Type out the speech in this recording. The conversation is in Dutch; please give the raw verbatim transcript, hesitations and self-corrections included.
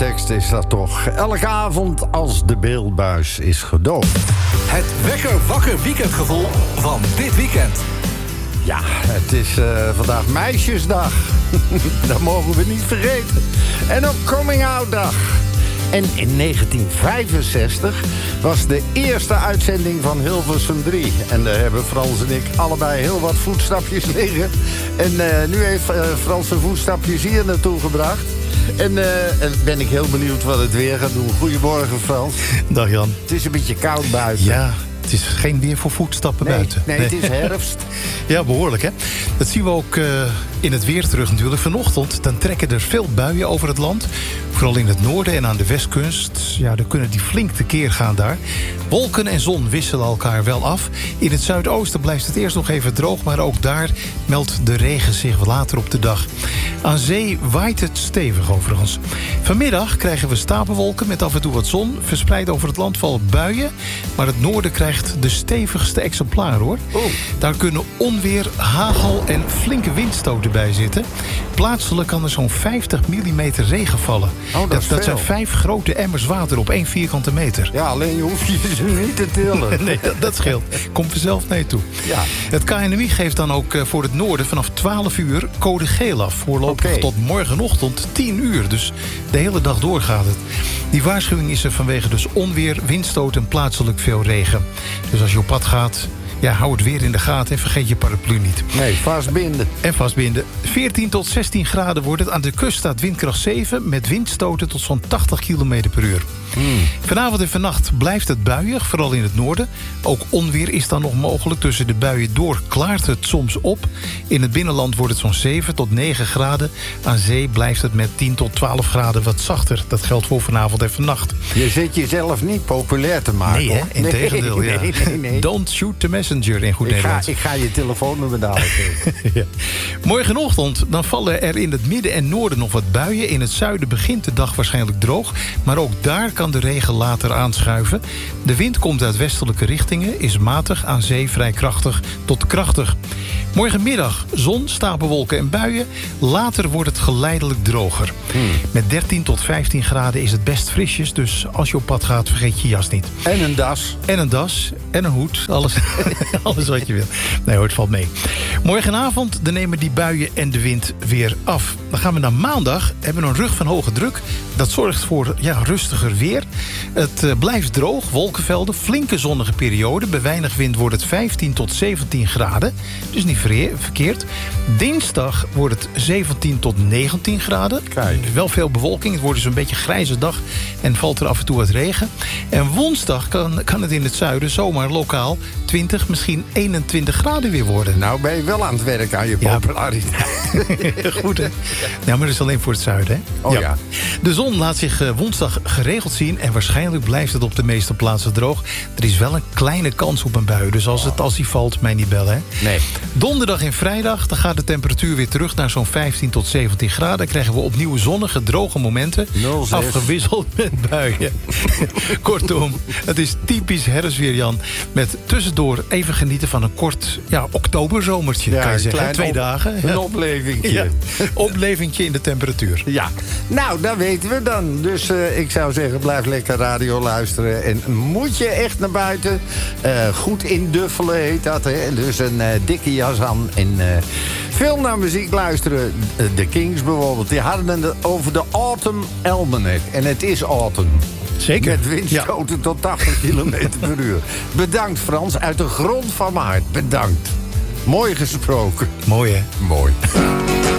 tekst is dat toch. Elke avond als de beeldbuis is gedoofd. Het wekker wakker weekendgevoel van dit weekend. Ja, het is uh, vandaag meisjesdag. Dat mogen we niet vergeten. En ook coming out dag. En in negentien vijfenzestig was de eerste uitzending van Hilversum drie. En daar hebben Frans en ik allebei heel wat voetstapjes liggen. En uh, nu heeft uh, Frans de voetstapjes hier naartoe gebracht. En uh, ben ik heel benieuwd wat het weer gaat doen. Goedemorgen, Frans. Dag, Jan. Het is een beetje koud buiten. Ja, het is geen weer voor voetstappen nee, buiten. Nee, het is herfst. Ja, behoorlijk, hè? Dat zien we ook uh, in het weer terug natuurlijk. Vanochtend dan trekken er veel buien over het land. Vooral in het noorden en aan de westkust. Ja, dan kunnen die flink tekeer gaan daar. Wolken en zon wisselen elkaar wel af. In het zuidoosten blijft het eerst nog even droog, maar ook daar meldt de regen zich later op de dag. Aan zee waait het stevig overigens. Vanmiddag krijgen we stapelwolken met af en toe wat zon. Verspreid over het land vallen buien. Maar het noorden krijgt de stevigste exemplaar, hoor. Oh. Daar kunnen onweer, hagel en flinke windstoten bij zitten. Plaatselijk kan er zo'n vijftig millimeter regen vallen. Oh, dat, dat, is dat zijn vijf grote emmers water op één vierkante meter. Ja, alleen je hoeft je ze niet te tillen. Nee, dat, dat scheelt. Komt er zelf mee toe. Ja. Het K N M I geeft dan ook voor het noorden vanaf twaalf uur code geel af. Voorlopig okay. tot morgenochtend tien uur. Dus de hele dag door gaat het. Die waarschuwing is er vanwege dus onweer, windstoot en plaatselijk veel regen. Dus als je op pad gaat, ja, hou het weer in de gaten en vergeet je paraplu niet. Nee, vastbinden. En vastbinden. veertien tot zestien graden wordt het. Aan de kust staat windkracht zeven met windstoten tot zo'n tachtig kilometer per uur. Hmm. Vanavond en vannacht blijft het buiig, vooral in het noorden. Ook onweer is dan nog mogelijk. Tussen de buien door klaart het soms op. In het binnenland wordt het zo'n zeven tot negen graden. Aan zee blijft het met tien tot twaalf graden wat zachter. Dat geldt voor vanavond en vannacht. Je zit jezelf niet populair te maken. Nee, hè? Integendeel, nee, ja. Nee, nee, nee. Don't shoot the messenger in goed ik Nederlands. Ga, ik ga je telefoonnummer dadelijk geven. Ja. Morgenochtend dan vallen er in het midden en noorden nog wat buien. In het zuiden begint de dag waarschijnlijk droog. Maar ook daar kan de regen later aanschuiven. De wind komt uit westelijke richtingen. Is matig, aan zee vrij krachtig tot krachtig. Morgenmiddag zon, stapelwolken en buien. Later wordt het geleidelijk droger. Hmm. Met dertien tot vijftien graden is het best frisjes. Dus als je op pad gaat, vergeet je jas niet. En een das. En een das. En een hoed. Alles, alles wat je wil. Nee hoor, het valt mee. Morgenavond dan nemen die buien en de wind weer af. Dan gaan we naar maandag. Hebben we een rug van hoge druk. Dat zorgt voor ja, rustiger weer. Het uh, blijft droog. Wolkenvelden. Flinke zonnige periode. Bij weinig wind wordt het vijftien tot zeventien graden. Dus niet verkeerd. Dinsdag wordt het zeventien tot negentien graden. Kijk. Wel veel bewolking. Het wordt dus een beetje een grijze dag. En valt er af en toe wat regen. En woensdag kan, kan het in het zuiden zomaar lokaal twintig, misschien eenentwintig graden weer worden. Nou ben je wel aan het werk aan je populariteit. Ja. Goed, hè? Ja, maar dat is alleen voor het zuiden, hè? Oh ja. ja. De zon laat zich woensdag geregeld zien. En waarschijnlijk blijft het op de meeste plaatsen droog. Er is wel een kleine kans op een bui. Dus als, het, als die valt, mij niet bellen, hè? Nee. Donderdag en vrijdag dan gaat de temperatuur weer terug naar zo'n vijftien tot zeventien graden. Dan krijgen we opnieuw zonnige, droge momenten. nul zes Afgewisseld met buien. Kortom, het is typisch herfstweer, Jan. Met tussendoor even genieten van een kort ja, oktoberzomertje, ja, kan je zeggen. Twee op, dagen. Een oplevingje. Ja, oplevingje in de temperatuur. Ja, nou, dat weten we dan. Dus uh, ik zou zeggen, blijf lekker radio luisteren. En moet je echt naar buiten, uh, goed induffelen heet dat, hè? Dus een uh, dikke jas aan en uh, veel naar muziek luisteren. De Kings bijvoorbeeld, die hadden het over de Autumn Almanac. En het is autumn. Zeker. Met windstoten ja. tot tachtig kilometer per uur. Bedankt, Frans, uit de grond van mijn hart. Bedankt. Mooi gesproken. Mooi, hè? Mooi.